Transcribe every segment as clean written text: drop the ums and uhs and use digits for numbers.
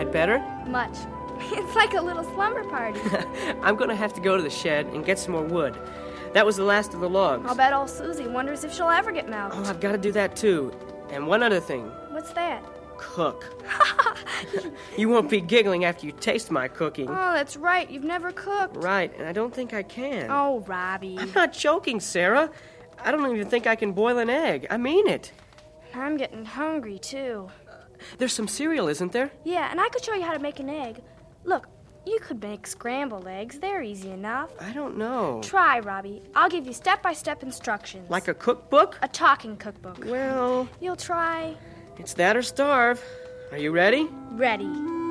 that better? Much. It's like a little slumber party. I'm going to have to go to the shed and get some more wood. That was the last of the logs. I'll bet old Susie wonders if she'll ever get milked. Oh, I've got to do that, too. And one other thing. What's that? Cook. You won't be giggling after you taste my cooking. Oh, that's right. You've never cooked. Right, and I don't think I can. Oh, Robbie. I'm not joking, Sarah. I don't even think I can boil an egg. I mean it. I'm getting hungry, too. There's some cereal, isn't there? Yeah, and I could show you how to make an egg. Look, you could make scrambled eggs. They're easy enough. I don't know. Try, Robbie. I'll give you step-by-step instructions. Like a cookbook? A talking cookbook. Well... You'll try? It's that or starve. Are you ready? Ready.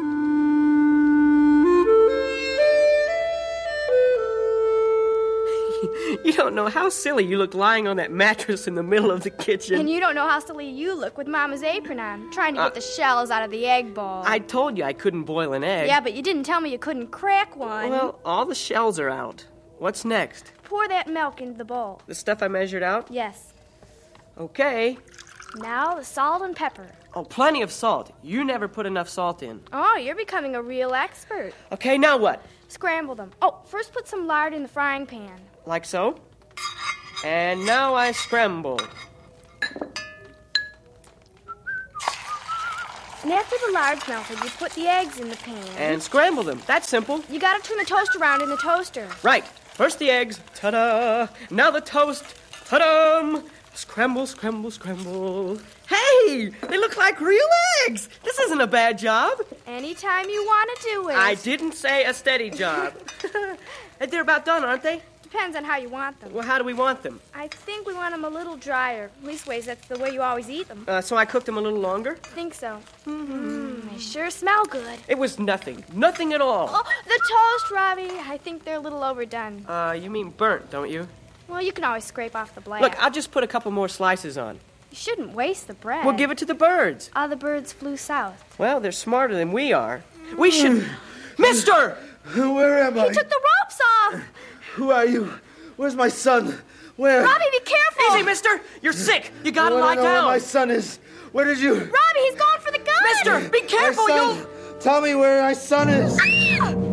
You don't know how silly you look lying on that mattress in the middle of the kitchen. And you don't know how silly you look with Mama's apron on, trying to get the shells out of the egg bowl. I told you I couldn't boil an egg. Yeah, but you didn't tell me you couldn't crack one. Well, all the shells are out. What's next? Pour that milk into the bowl. The stuff I measured out? Yes. Okay. Now the salt and pepper. Oh, plenty of salt. You never put enough salt in. Oh, you're becoming a real expert. Okay, now what? Scramble them. Oh, first put some lard in the frying pan. Like so. And now I scramble. And after the lard's melted, you put the eggs in the pan. And scramble them. That's simple. You gotta turn the toast around in the toaster. Right. First the eggs. Ta-da! Now the toast. Ta-dum! Scramble, scramble, scramble. Hey! They look like real eggs! This isn't a bad job. Anytime you want to do it. I didn't say a steady job. They're about done, aren't they? Depends on how you want them. Well, how do we want them? I think we want them a little drier. Leastways, that's the way you always eat them. So I cooked them a little longer? Think so. They sure smell good. It was nothing. Nothing at all. Oh, the toast, Robbie. I think they're a little overdone. You mean burnt, don't you? Well, you can always scrape off the blast. Look, I'll just put a couple more slices on. You shouldn't waste the bread. We'll give it to the birds. The birds flew south. Well, they're smarter than we are. We should... Mister! Where am I? He took the ropes off! Who are you? Where's my son? Where? Robbie, be careful! Easy, mister! You're sick! You gotta lie I know where down! my son is. Where did you... Robbie, he's going for the gun! Mister, be careful! My son. Tell me where my son is. Ah!